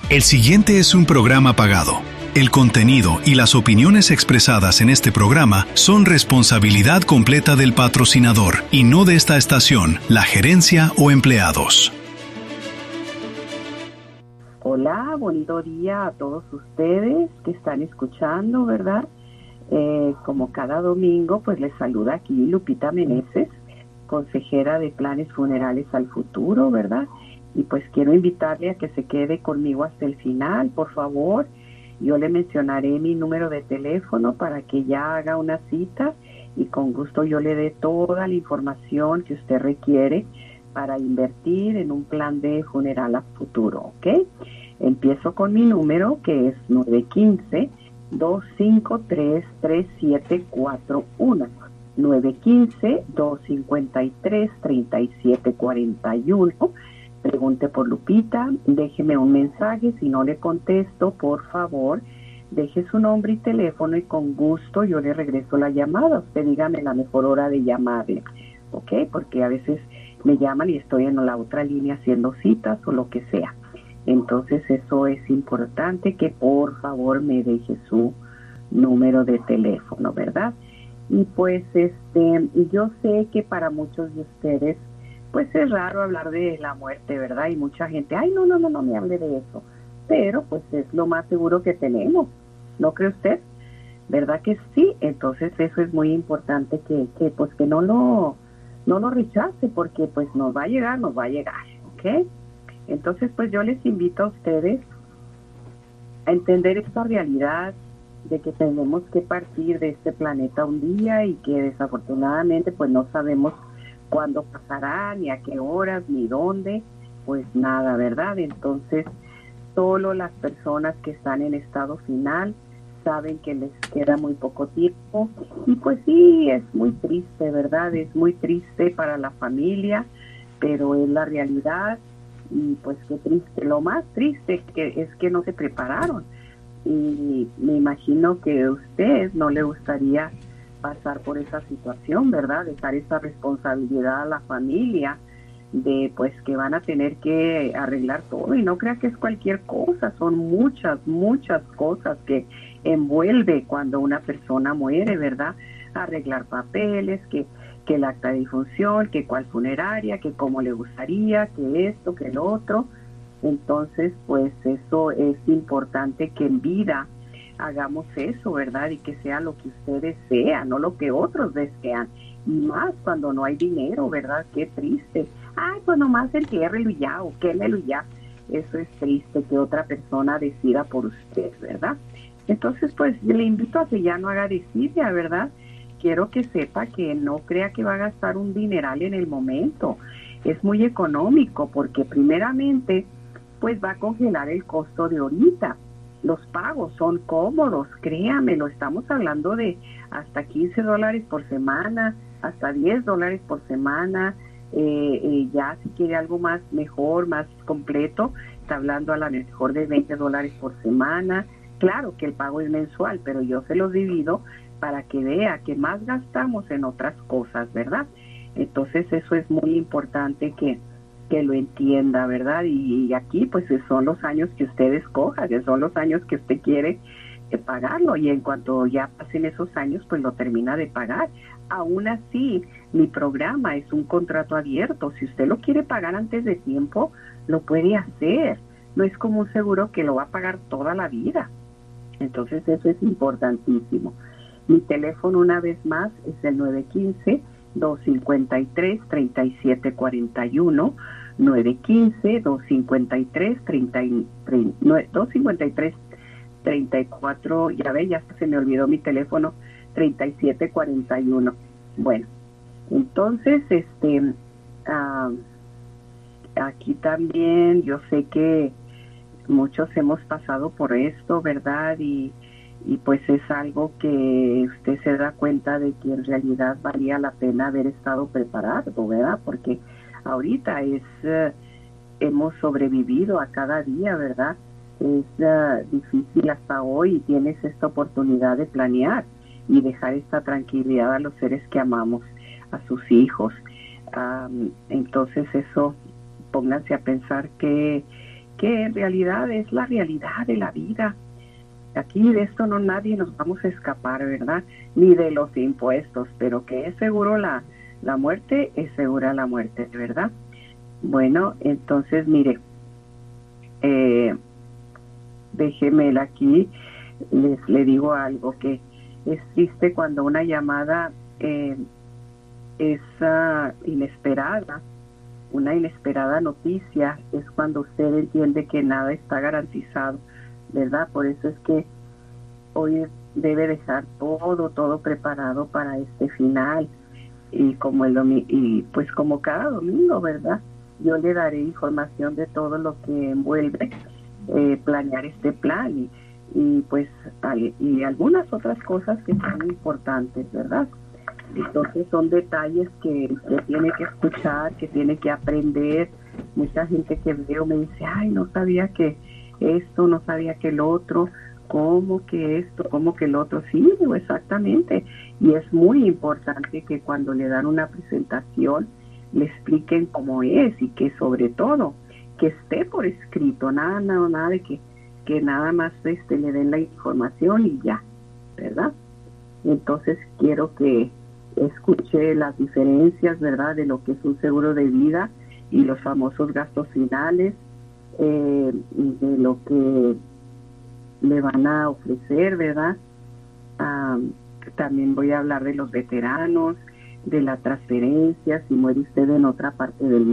El siguiente es un programa pagado. El contenido y las opiniones expresadas en este programa son responsabilidad completa del patrocinador y no de esta estación, la gerencia o empleados. Hola, bonito día a todos ustedes que están escuchando, ¿verdad? Como cada domingo, pues les saluda aquí Lupita Meneses, consejera de Planes Funerales al Futuro, ¿verdad? Y pues quiero invitarle a que se quede conmigo hasta el final, por favor. Yo le mencionaré mi número de teléfono para que ya haga una cita y con gusto yo le dé toda la información que usted requiere para invertir en un plan de funeral a futuro, ¿ok? Empiezo con mi número, que es 915-253-3741. 915-253-3741. Pregunte por Lupita, déjeme un mensaje. Si no le contesto, por favor, deje su nombre y teléfono y con gusto yo le regreso la llamada. Usted dígame la mejor hora de llamarle, ¿ok? Porque a veces me llaman y estoy en la otra línea haciendo citas o lo que sea. Entonces eso es importante que por favor me deje su número de teléfono, ¿verdad? Y pues yo sé que para muchos de ustedes pues es raro hablar de la muerte, ¿verdad? Y mucha gente, ay, no me hable de eso. Pero pues es lo más seguro que tenemos, ¿no cree usted? ¿Verdad que sí? Entonces eso es muy importante que no lo rechace, porque pues nos va a llegar, ¿ok? Entonces pues yo les invito a ustedes a entender esta realidad de que tenemos que partir de este planeta un día y que desafortunadamente pues no sabemos cuándo pasará, ni a qué horas, ni dónde, pues nada, ¿verdad? Entonces, solo las personas que están en estado final saben que les queda muy poco tiempo y pues sí, es muy triste, ¿verdad? Es muy triste para la familia, pero es la realidad y pues qué triste. Lo más triste es que no se prepararon y me imagino que a usted no le gustaría pasar por esa situación, ¿verdad? Dejar esa responsabilidad a la familia de pues que van a tener que arreglar todo y no crea que es cualquier cosa, son muchas cosas que envuelve cuando una persona muere, ¿verdad? Arreglar papeles, que el acta de difunción, que cuál funeraria, que cómo le gustaría, que esto, que el otro. Entonces, pues eso es importante que en vida hagamos eso, ¿verdad? Y que sea lo que usted desea, no lo que otros desean. Y más cuando no hay dinero, ¿verdad? Qué triste. Ay, pues nomás entiérrelo ya, o quémelo ya. Eso es triste que otra persona decida por usted, ¿verdad? Entonces, pues le invito a que ya no haga desidia, ¿verdad? Quiero que sepa que no crea que va a gastar un dineral en el momento. Es muy económico porque primeramente, pues va a congelar el costo de ahorita. Los pagos son cómodos, créame, lo estamos hablando de hasta $15 por semana, hasta $10 por semana, ya si quiere algo más mejor, más completo, está hablando a lo mejor de $20 por semana. Claro que el pago es mensual, pero yo se los divido para que vea que más gastamos en otras cosas, ¿verdad? Entonces eso es muy importante que lo entienda, ¿verdad? Y aquí pues son los años que usted escoja, que son los años que usted quiere pagarlo y en cuanto ya pasen esos años pues lo termina de pagar. Aún así, mi programa es un contrato abierto. Si usted lo quiere pagar antes de tiempo, lo puede hacer. No es como un seguro que lo va a pagar toda la vida. Entonces eso es importantísimo. Mi teléfono una vez más es el 915-253-3741, 915-253-34, ya ve, ya se me olvidó mi teléfono, 3741. Bueno, entonces, aquí también yo sé que muchos hemos pasado por esto, ¿verdad? Y pues es algo que usted se da cuenta de que en realidad valía la pena haber estado preparado, ¿verdad? Porque ahorita hemos sobrevivido a cada día, ¿verdad? Es difícil hasta hoy y tienes esta oportunidad de planear y dejar esta tranquilidad a los seres que amamos, a sus hijos. Entonces eso, pónganse a pensar qué que en realidad es la realidad de la vida. Aquí de esto no nadie nos vamos a escapar, ¿verdad? Ni de los impuestos, pero que es seguro la muerte, es segura la muerte, ¿verdad? Bueno, entonces mire, déjeme aquí, le digo algo, que es triste cuando una llamada es inesperada, una inesperada noticia, es cuando usted entiende que nada está garantizado, ¿verdad? Por eso es que hoy debe dejar todo preparado para este final, y como y pues como cada domingo, ¿verdad? Yo le daré información de todo lo que envuelve planear este plan y pues y algunas otras cosas que son importantes, ¿verdad? Entonces son detalles que usted tiene que escuchar, que tiene que aprender. Mucha gente que veo me dice, ay, no sabía que esto, no sabía que el otro, cómo que esto, cómo que el otro. Sí, digo, exactamente. Y es muy importante que cuando le dan una presentación le expliquen cómo es, y que sobre todo que esté por escrito, nada de que nada más le den la información y ya, ¿verdad? Entonces quiero que escuche las diferencias, ¿verdad?, de lo que es un seguro de vida y los famosos gastos finales, de lo que le van a ofrecer, ¿verdad? También voy a hablar de los veteranos, de la transferencia, si muere usted en otra parte del mundo.